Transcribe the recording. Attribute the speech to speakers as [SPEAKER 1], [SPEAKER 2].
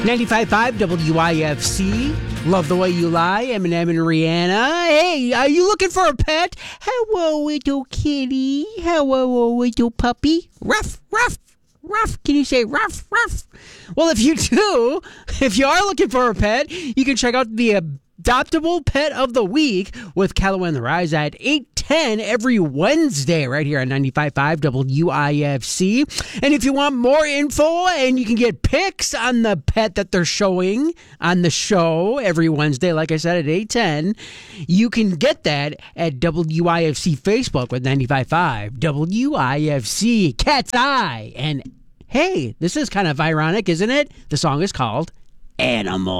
[SPEAKER 1] 95.5 WIFC. Love the way you lie. Eminem and Rihanna. Hey, are you looking for a pet? Hello, little kitty. Hello, little puppy. Ruff, ruff, ruff. Can you say ruff, ruff? Well, if you do, if you are looking for a pet, you can check out the Adoptable Pet of the Week with Callaway on the Rise at 8:10 every Wednesday right here on 95.5 WIFC. And if you want more info and you can get pics on the pet that they're showing on the show every Wednesday, like I said, at 8:10, you can get that at WIFC Facebook with 95.5 WIFC Cat's Eye. And hey, this is kind of ironic, isn't it? The song is called Animal.